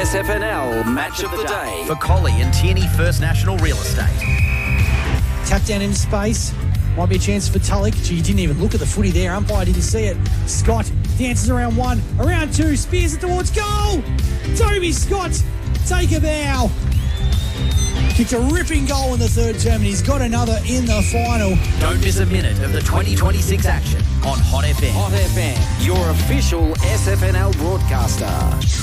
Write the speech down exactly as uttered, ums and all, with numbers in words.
S F N L Match of the Day for Collie and Tierney First National Real Estate. Tap down in space. Might be a chance for Tulloch. Gee, he didn't even look at the footy there. Umpire didn't see it. Scott dances around one, around two, spears it towards goal. Toby Scott, take a bow. Kicked a ripping goal in the third term, and he's got another in the final. Don't miss a minute of the twenty twenty-six action on Hot F M. Hot F M, your official S F N L broadcaster.